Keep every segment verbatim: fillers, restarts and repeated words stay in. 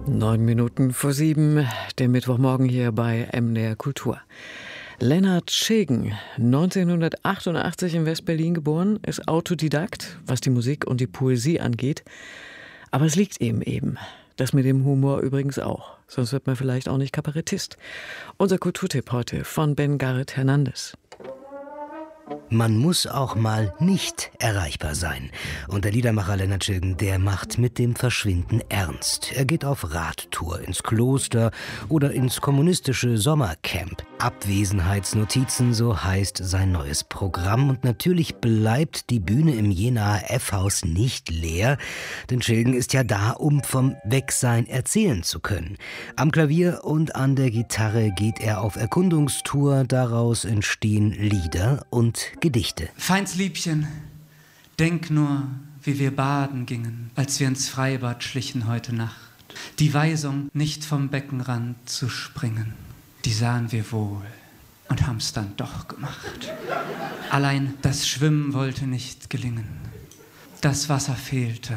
Neun Minuten vor sieben, der Mittwochmorgen hier bei M D R Kultur. Lennart Schilgen, neunzehnhundertachtundachtzig in West-Berlin geboren, ist Autodidakt, was die Musik und die Poesie angeht. Aber es liegt ihm eben. Das mit dem Humor übrigens auch. Sonst wird man vielleicht auch nicht Kabarettist. Unser Kulturtipp heute von Ben Garrett Hernandez. Man muss auch mal nicht erreichbar sein. Und der Liedermacher Lennart Schilgen, der macht mit dem Verschwinden ernst. Er geht auf Radtour ins Kloster oder ins kommunistische Sommercamp. Abwesenheitsnotizen, so heißt sein neues Programm. Und natürlich bleibt die Bühne im Jenaer F-Haus nicht leer, denn Schilgen ist ja da, um vom Wegsein erzählen zu können. Am Klavier und an der Gitarre geht er auf Erkundungstour, daraus entstehen Lieder und Gedichte. Feinsliebchen, denk nur, wie wir baden gingen, als wir ins Freibad schlichen heute Nacht. Die Weisung, nicht vom Beckenrand zu springen, die sahen wir wohl und haben's dann doch gemacht. Allein das Schwimmen wollte nicht gelingen. Das Wasser fehlte.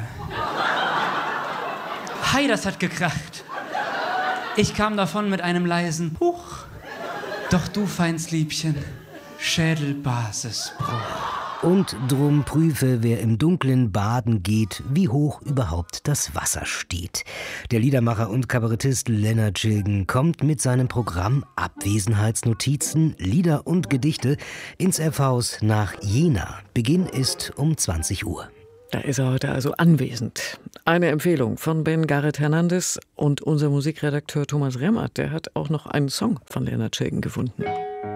Hei, das hat gekracht. Ich kam davon mit einem leisen Huch. Doch du, Feinsliebchen, Schädelbasisbruch. Und drum prüfe, wer im Dunklen baden geht, wie hoch überhaupt das Wasser steht. Der Liedermacher und Kabarettist Lennart Schilgen kommt mit seinem Programm Abwesenheitsnotizen, Lieder und Gedichte ins F-Haus nach Jena. Beginn ist um zwanzig Uhr. Da ist er heute also anwesend. Eine Empfehlung von Ben Garrett Hernandez und unser Musikredakteur Thomas Remmert, der hat auch noch einen Song von Lennart Schilgen gefunden.